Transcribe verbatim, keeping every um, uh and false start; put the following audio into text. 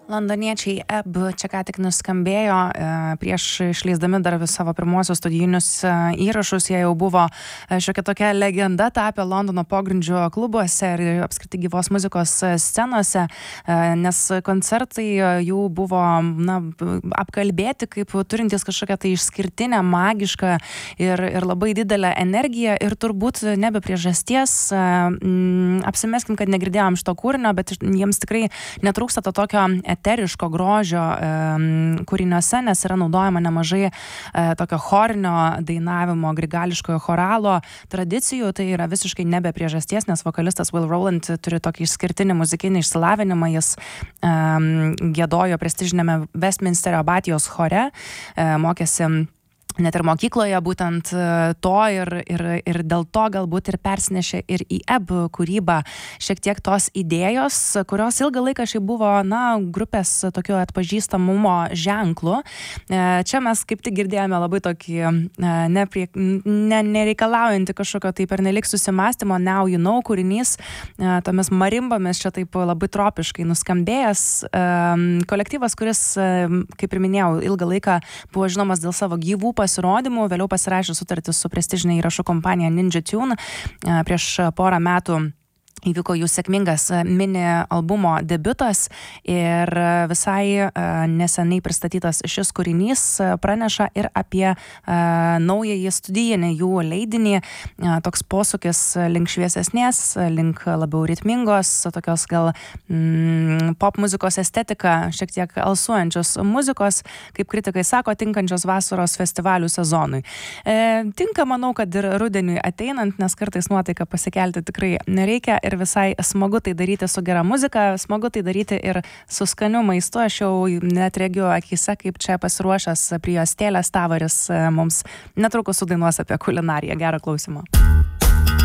Londoniečiai Ebb čia ką tik nuskambėjo, prieš išleisdami dar vis savo pirmuosius studijinius įrašus, jie jau buvo šiokia tokia legenda tapę Londono pogrindžio klubuose ir apskritai gyvos muzikos scenose, nes koncertai jų buvo na, apkalbėti kaip turintys kažkokią tai išskirtinę, magišką ir, ir labai didelę energiją ir turbūt nebe priežasties, apsimeskim, kad negirdėjom šito kūrinio, bet jiems tikrai netrūksta to tokio eteriško grožio e, kūriniuose, nes yra naudojama nemažai e, tokio chorinio dainavimo, grigališkojo choralo tradicijų, tai yra visiškai nebe priežasties, nes vokalistas Will Rowland turi tokį išskirtinį muzikinį išsilavinimą, jis e, giedojo prestižinėme Westminsterio abatijos chore, e, mokėsi net ir mokykloje būtent to ir, ir, ir dėl to galbūt ir persinešė ir į Ebb kūrybą šiek tiek tos idėjos, kurios ilgą laiką šiaip buvo, na, grupės tokio atpažįstamumo ženklų. Čia mes kaip tik girdėjome labai tokį neprie, ne, nereikalaujantį kažkokio taip ir nelik susimastymo Now You Know kūrinys, tomis marimbomis čia taip labai tropiškai nuskambėjęs. Kolektyvas, kuris, kaip ir minėjau, ilgą laiką buvo žinomas dėl savo gyvų pasirodymų, vėliau pasirašė sutartį su prestižinė įrašų kompanija Ninja Tune. Prieš porą metų įvyko jų sėkmingas mini albumo debiutas ir visai neseniai pristatytas šis kūrinys praneša ir apie naująjį studijinį jų leidinį, toks posūkis link šviesesnės, link labiau ritmingos, tokios gal mm, pop muzikos estetika, šiek tiek alsuojančios muzikos, kaip kritikai sako, tinkančios vasaros festivalių sezonui. E, tinka, manau, kad ir rudeniui ateinant, nes kartais nuotaiką pasikelti tikrai nereikia ir visai smagu tai daryti su gera muzika, smagu tai daryti ir su skaniu maistu. Aš jau net regiu akyse, kaip čia pasiruošęs Prijuostėlės Tavaris mums netrukus sudainuos apie kulinariją. Gerą klausimą.